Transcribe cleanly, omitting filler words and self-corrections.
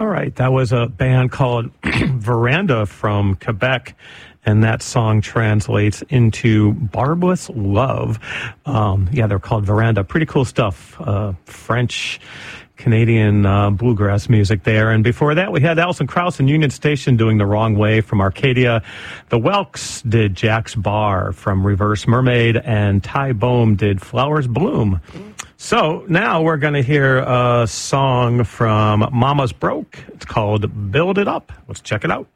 All right, that was a band called Veranda from Quebec, and that song translates into Barbless Love. They're called Veranda. Pretty cool stuff. French, Canadian bluegrass music there. And before that, we had Alison Krauss and Union Station doing The Wrong Way from Arcadia. The Welks did Jack's Bar from Reverse Mermaid, and Ty Boehm did Flowers Bloom. So now we're going to hear a song from Mama's Broke. It's called Build It Up. Let's check it out.